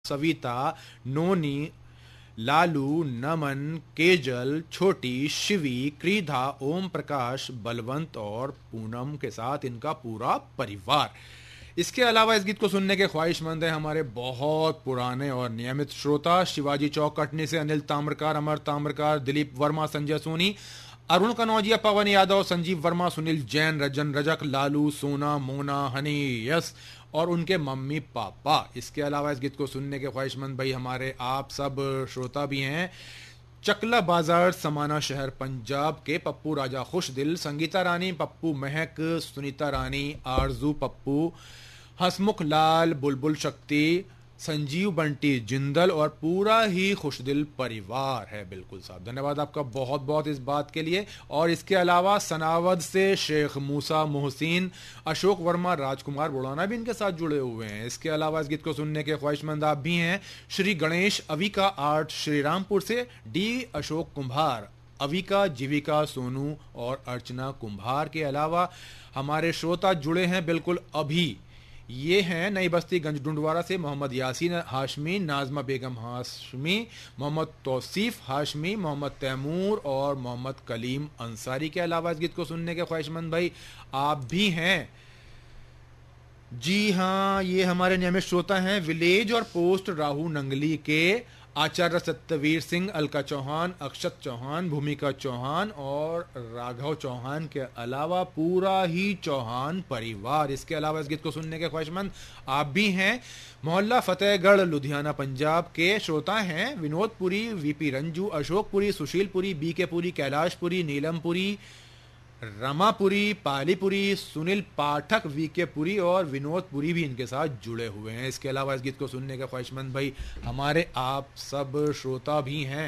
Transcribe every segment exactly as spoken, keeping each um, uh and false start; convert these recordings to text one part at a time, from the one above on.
सविता, नोनी, लालू, नमन, केजल, छोटी, शिवी, क्रीधा, ओम प्रकाश, बलवंत और पूनम के साथ इनका पूरा परिवार। इसके अलावा इस गीत को सुनने के ख्वाहिशमंद है हमारे बहुत पुराने और नियमित श्रोता शिवाजी चौक कटनी से अनिल ताम्रकार, अमर ताम्रकार, दिलीप वर्मा, संजय सोनी, अरुण कनौजिया, पवन यादव, संजीव वर्मा, सुनील जैन, रजन रजक, लालू, सोना, मोना, हनी, यस और उनके मम्मी पापा। इसके अलावा इस गीत को सुनने के ख्वाहिशमंद भाई हमारे आप सब श्रोता भी हैं चकला बाजार, समाना शहर, पंजाब के पप्पू राजा खुशदिल, संगीता रानी, पप्पू महक, सुनीता रानी, आरजू पप्पू, हसमुख लाल, बुलबुल शक्ति, संजीव बंटी जिंदल और पूरा ही खुशदिल परिवार है। बिल्कुल साहब, धन्यवाद आपका बहुत बहुत इस बात के लिए। और इसके अलावा सनावद से शेख मूसा मोहसिन, अशोक वर्मा, राजकुमार बुढ़ाना भी इनके साथ जुड़े हुए हैं। इसके अलावा इस गीत को सुनने के ख्वाहिशमंद आप भी हैं श्री गणेश अविका आर्ट श्रीरामपुर से, डी अशोक कुम्भार, अविका, जीविका, सोनू और अर्चना कुम्भार के अलावा हमारे श्रोता जुड़े हैं बिल्कुल अभी। ये हैं नई बस्ती गंज डुंडवारा से मोहम्मद यासीन हाशमी, नाजमा बेगम हाशमी, मोहम्मद तौसीफ हाशमी, मोहम्मद तैमूर और मोहम्मद कलीम अंसारी के अलावा इस गीत को सुनने के ख्वाहिशमंद भाई आप भी हैं। जी हाँ, ये हमारे नियमित श्रोता हैं विलेज और पोस्ट राहू नंगली के आचार्य सत्यवीर सिंह, अलका चौहान, अक्षत चौहान, भूमिका चौहान और राघव चौहान के अलावा पूरा ही चौहान परिवार। इसके अलावा इस गीत को सुनने के ख्वाहिशमंद आप भी हैं मोहल्ला फतेहगढ़ लुधियाना पंजाब के श्रोता हैं विनोदपुरी, वीपी रंजू, अशोकपुरी, सुशीलपुरी, बी के पुरी, कैलाशपुरी, नीलमपुरी, रमापुरी, पालीपुरी, सुनील पाठक, वीके पुरी और विनोदपुरी भी इनके साथ जुड़े हुए हैं। इसके अलावा इस गीत को सुनने का ख्वाहिशमंद भाई हमारे आप सब श्रोता भी हैं।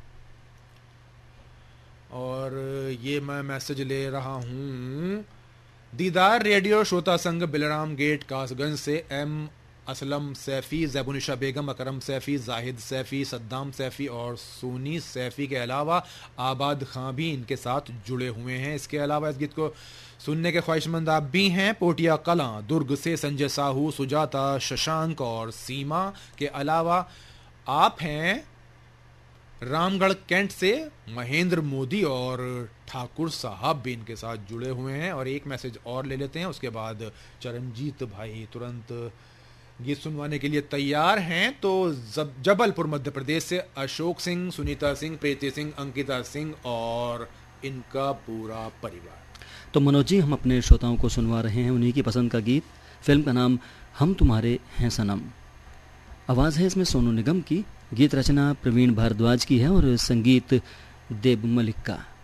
और ये मैं मैसेज ले रहा हूं दीदार रेडियो श्रोता संघ बिलराम गेट कासगंज से एम असलम सैफी, ज़ैबुनिशा बेगम, अकरम सैफी, जाहिद सैफी, सद्दाम सैफी और सोनी सैफी के अलावा आबाद खां भी इनके साथ जुड़े हुए हैं। इसके अलावा इस गीत को सुनने के ख्वाहिशमंद आप भी हैं पोटिया कलां दुर्ग से संजय साहू, सुजाता, शशांक और सीमा के अलावा आप हैं रामगढ़ कैंट से महेंद्र मोदी और ठाकुर साहब भी इनके साथ जुड़े हुए हैं। और एक मैसेज और ले लेते हैं, उसके बाद चरणजीत भाई तुरंत गीत सुनवाने के लिए तैयार हैं। तो जबलपुर मध्य प्रदेश से अशोक सिंह, सुनीता सिंह, प्रीति सिंह, अंकिता सिंह और इनका पूरा परिवार। तो मनोज जी, हम अपने श्रोताओं को सुनवा रहे हैं उन्हीं की पसंद का गीत। फिल्म का नाम हम तुम्हारे हैं सनम। आवाज़ है इसमें सोनू निगम की, गीत रचना प्रवीण भारद्वाज की है और संगीत देब मलिक का।